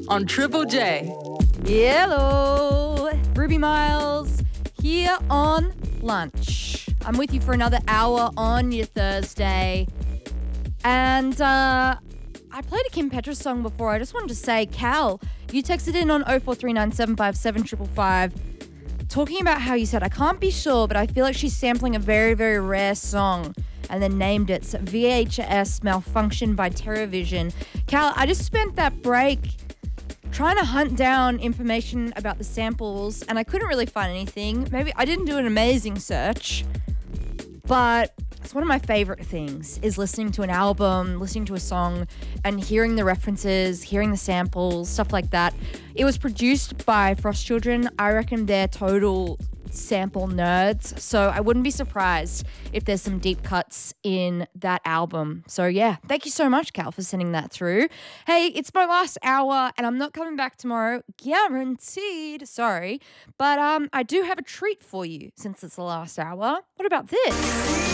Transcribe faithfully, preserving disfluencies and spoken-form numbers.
on Triple J. Hello, Ruby Miles here on lunch. I'm with you for another hour on your Thursday. And uh, I played a Kim Petras song before. I just wanted to say, Cal, you texted in on oh four three nine seven five seven five five five talking about how you said, I can't be sure, but I feel like she's sampling a very, very rare song, and then named it V H S Malfunction by TerraVision. Cal, I just spent that break trying to hunt down information about the samples, and I couldn't really find anything. Maybe I didn't do an amazing search, but it's one of my favorite things is listening to an album, listening to a song, and hearing the references, hearing the samples, stuff like that. It was produced by Frost Children. I reckon they're total sample nerds, so I wouldn't be surprised if there's some deep cuts in that album. So yeah, thank you so much, Cal, for sending that through. Hey, it's my last hour and I'm not coming back tomorrow, guaranteed, sorry, but um I do have a treat for you since it's the last hour. What about this?